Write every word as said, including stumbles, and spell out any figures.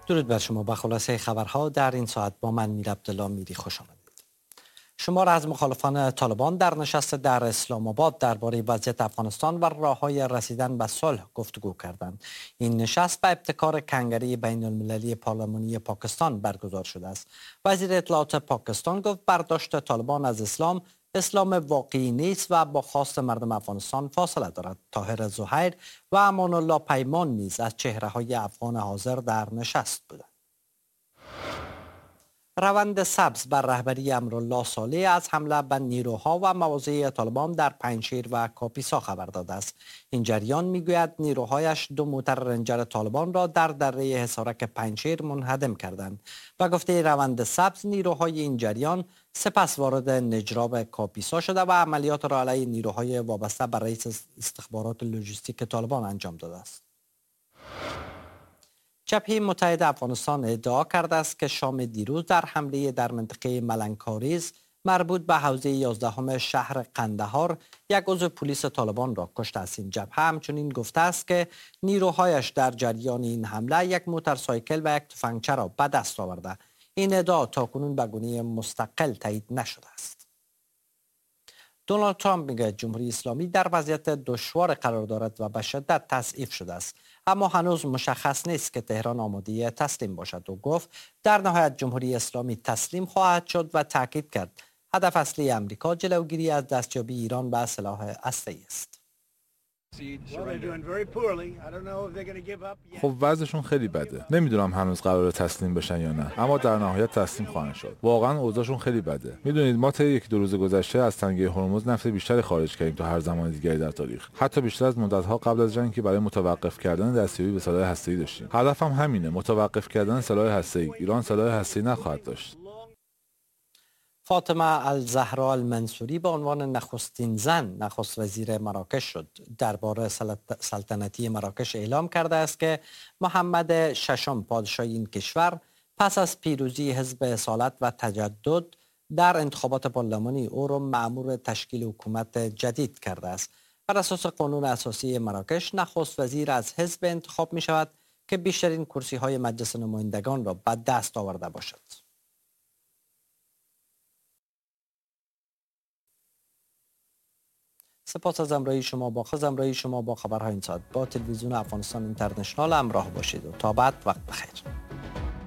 درود بر شما. به خلاصه خبرها در این ساعت با من میر عبدالله میری خوش آمدید. شمار از مخالفان طالبان در نشست در اسلام آباد درباره وضعیت افغانستان و راه‌های رسیدن به صلح گفتگو کردند. این نشست به ابتکار کنگره بین المللی پارلمانی پاکستان برگزار شده است. وزیر اطلاعات پاکستان گفت برداشت طالبان از اسلام اسلام واقعی نیست و با خواست مردم افغانستان فاصله دارد. طاهر زهیر و امان الله پیمان نیز از چهره‌های افغان حاضر در نشست بودند. روند سبز بر رهبری امرالله صالح از حمله به نیروها و مواضع طالبان در پنجشیر و کاپیسا خبر داده است. این جریان میگوید نیروهایش دو موتر رنجر طالبان را در دره حصارک پنجشیر منهدم کردند و گفته روند سبز نیروهای این جریان سپس وارد نجراب کاپیسا شده و عملیات را علیه نیروهای وابسته به رئیس استخبارات لوجستیک طالبان انجام داده است. جبهه متحد افغانستان ادعا کرده است که شام دیروز در حمله در منطقه ملنگکاریز مربوط به حوزه یازدهم شهر قندهار یک عضو پلیس طالبان را کشته است. این جبهه همچنین گفته است که نیروهایش در جریان این حمله یک موتورسایکل و یک تفنگچه را به دست آورده. این ادعا تاکنون به گونه مستقل تایید نشده است. دونالد ترامپ میگه جمهوری اسلامی در وضعیت دشوار قرار دارد و به شدت تضعیف شده است، اما هنوز مشخص نیست که تهران آماده تسلیم باشد و گفت در نهایت جمهوری اسلامی تسلیم خواهد شد و تاکید کرد هدف اصلی امریکا جلوگیری از دستیابی ایران به سلاح هسته‌ای است. خب وضعشون خیلی بده. نمیدونم هنوز قراره تسلیم بشن یا نه، اما در نهایت تسلیم خواهند شد. واقعا اوضاعشون خیلی بده. میدونید ما طی یک دو روز گذشته از تنگه هرمز نفت بیشتری خارج کردیم تا هر زمان دیگری در تاریخ. حتی بیشتر از مدت‌ها قبل از جنگ که برای متوقف کردن دستیابی به سلاح هسته‌ای داشتیم. هدفم همینه، متوقف کردن سلاح هسته‌ای. ایران سلاح هسته‌ای نخواهد داشت. فاطمه الزهرا المنصوری به عنوان نخستین زن نخست وزیر مراکش شد. دربار سلطنتی مراکش اعلام کرده است که محمد ششم پادشاه این کشور پس از پیروزی حزب اصالت و تجدد در انتخابات پارلمانی او را مأمور تشکیل حکومت جدید کرده است. بر اساس قانون اساسی مراکش نخست وزیر از حزب انتخاب می شود که بیشترین کرسی های مجلس نمایندگان را به دست آورده باشد. سپاس از همراهی شما با خز همراهی شما با خبرهای این ساعت با تلویزیون افغانستان اینترنشنال همراه باشید و تا بعد وقت بخیر.